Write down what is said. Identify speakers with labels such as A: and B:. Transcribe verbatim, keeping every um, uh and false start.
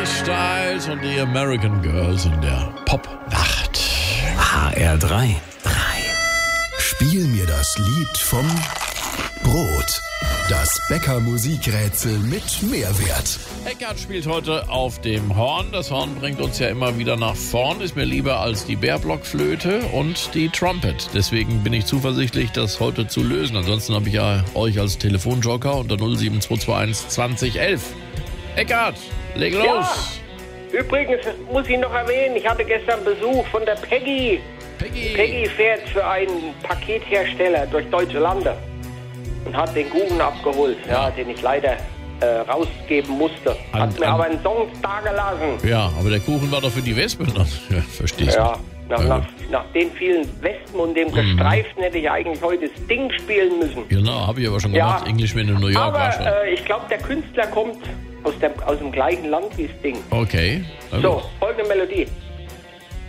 A: Harry Styles und die American Girls in der Popnacht.
B: H R drei.
C: Spiel mir das Lied vom Brot. Das Bäcker-Musikrätsel mit Mehrwert.
A: Eckart spielt heute auf dem Horn. Das Horn bringt uns ja immer wieder nach vorn. Ist mir lieber als die Bärblockflöte und die Trumpet. Deswegen bin ich zuversichtlich, das heute zu lösen. Ansonsten habe ich ja euch als Telefonjoker unter null sieben zwei zwei eins zwanzig elf. Eckart, leg los.
D: Ja. Übrigens muss ich noch erwähnen, ich hatte gestern Besuch von der Peggy.
A: Peggy.
D: Peggy fährt für einen Pakethersteller durch deutsche Lande und hat den Kuchen abgeholt, ja, den ich leider äh, rausgeben musste. Hat
A: An,
D: mir
A: an,
D: aber einen Song dagelassen.
A: Ja, aber der Kuchen war doch für die Wespen. Ja, verstehst du.
D: Ja, nach,
A: Ja,
D: nach,
A: gut.
D: nach den vielen Wespen und dem Gestreiften hätte ich eigentlich heute das Ding spielen müssen.
A: Genau, habe ich aber schon
D: Ja.
A: gemacht. Englishman in New York war schon.
D: Aber äh, ich glaube, der Künstler kommt aus, der, aus dem gleichen Land wie das Ding.
A: Okay. Na
D: So,
A: gut.
D: folgende Melodie.